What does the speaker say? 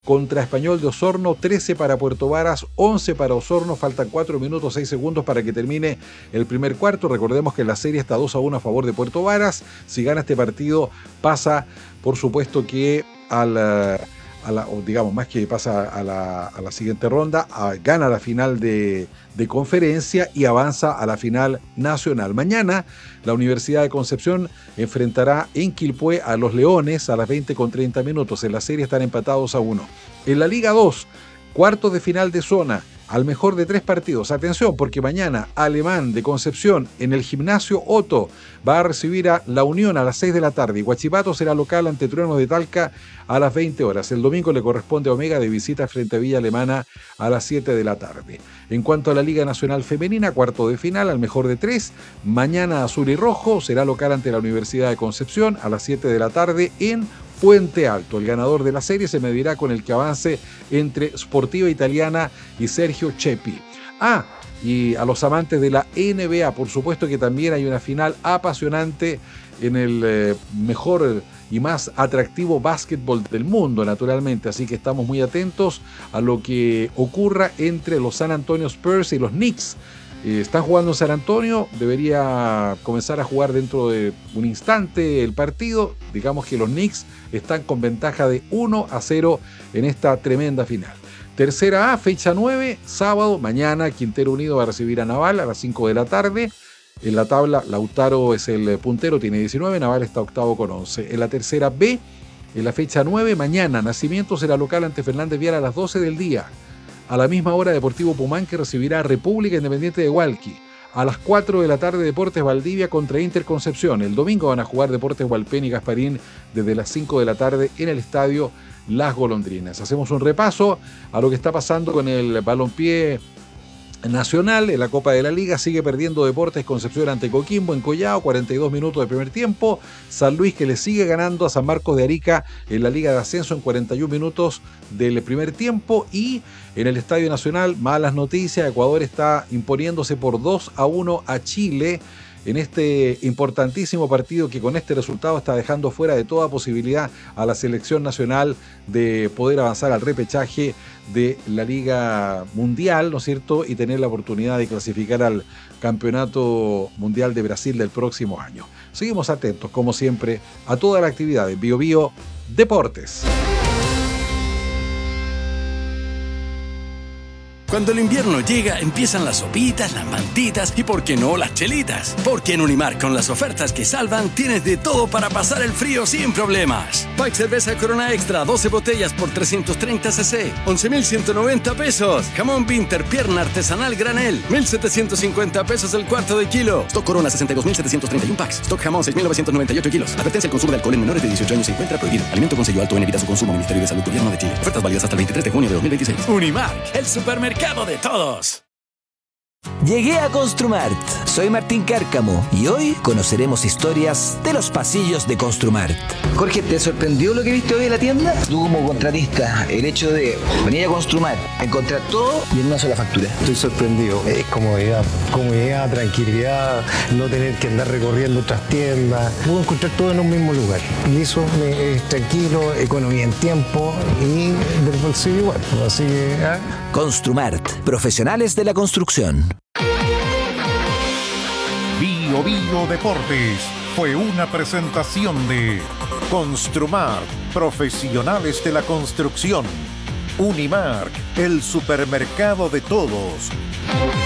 contra Español de Osorno, 13 para Puerto Varas, 11 para Osorno, faltan 4 minutos 6 segundos para que termine el primer cuarto. Recordemos que la serie está 2-1 a favor de Puerto Varas. Si gana este partido, pasa, por supuesto, que digamos, más que pasa a la siguiente ronda, gana la final de conferencia y avanza a la final nacional. Mañana la Universidad de Concepción enfrentará en Quilpué a los Leones a las 20:30. En la serie están empatados a 1. En la Liga 2, cuartos de final de zona, al mejor de 3 partidos. Atención, porque mañana Alemán de Concepción en el Gimnasio Otto va a recibir a La Unión a las 6 de la tarde. Y Huachipato será local ante Truenos de Talca a las 20 horas. El domingo le corresponde a Omega de visita frente a Villa Alemana a las 7 de la tarde. En cuanto a la Liga Nacional Femenina, cuarto de final al mejor de 3. Mañana Azul y Rojo será local ante la Universidad de Concepción a las 7 de la tarde en Puente Alto. El ganador de la serie se medirá con el que avance entre Sportiva Italiana y Sergio Chepi. Y a los amantes de la NBA, por supuesto que también hay una final apasionante en el mejor y más atractivo básquetbol del mundo, naturalmente. Así que estamos muy atentos a lo que ocurra entre los San Antonio Spurs y los Knicks. Están jugando en San Antonio, debería comenzar a jugar dentro de un instante el partido. Digamos que los Knicks están con ventaja de 1-0 en esta tremenda final. Tercera A, fecha 9, sábado, mañana Quintero Unido va a recibir a Naval a las 5 de la tarde. En la tabla, Lautaro es el puntero, tiene 19, Naval está octavo con 11. En la tercera B, en la fecha 9, mañana, Nacimiento será local ante Fernández Vial a las 12 del día. A la misma hora, Deportivo Pumán, que recibirá a República Independiente de Hualqui. A las 4 de la tarde, Deportes Valdivia contra Inter Concepción. El domingo van a jugar Deportes Hualpén y Gasparín desde las 5 de la tarde en el estadio Las Golondrinas. Hacemos un repaso a lo que está pasando con el balompié nacional. En la Copa de la Liga sigue perdiendo Deportes Concepción ante Coquimbo en Collao, 42 minutos de primer tiempo. San Luis, que le sigue ganando a San Marcos de Arica en la Liga de Ascenso en 41 minutos del primer tiempo. Y en el Estadio Nacional, malas noticias, Ecuador está imponiéndose por 2-1 a Chile en este importantísimo partido que con este resultado está dejando fuera de toda posibilidad a la selección nacional de poder avanzar al repechaje de la Liga Mundial, ¿no es cierto? Y tener la oportunidad de clasificar al Campeonato Mundial de Brasil del próximo año. Seguimos atentos, como siempre, a toda la actividad de Bio Bio Deportes. Cuando el invierno llega, empiezan las sopitas, las mantitas y, ¿por qué no, las chelitas? Porque en Unimark, con las ofertas que salvan, tienes de todo para pasar el frío sin problemas. Pack cerveza Corona Extra, 12 botellas por 330 cc, 11,190 pesos. Jamón Winter, pierna artesanal granel, 1,750 pesos el cuarto de kilo. Stock Corona, 62,731 packs. Stock jamón, 6,998 kilos. Advertencia: el consumo de alcohol en menores de 18 años se encuentra prohibido. Alimento con sello alto en, evita su consumo. Ministerio de Salud, Gobierno de Chile. Ofertas válidas hasta el 23 de junio de 2026. Unimark, el supermercado de todos. Llegué a Construmart. Soy Martín Cárcamo y hoy conoceremos historias de los pasillos de Construmart. Jorge, ¿te sorprendió lo que viste hoy en la tienda? Tú como contratista, el hecho de venir a Construmart, encontrar todo y en una sola factura. Estoy sorprendido. Es comodidad, tranquilidad, no tener que andar recorriendo otras tiendas. Puedo encontrar todo en un mismo lugar. Y eso es tranquilo, economía en tiempo y del bolsillo igual. Así que... Construmart, profesionales de la construcción. Bio Bio Deportes fue una presentación de Construmart, profesionales de la construcción. Unimark, el supermercado de todos.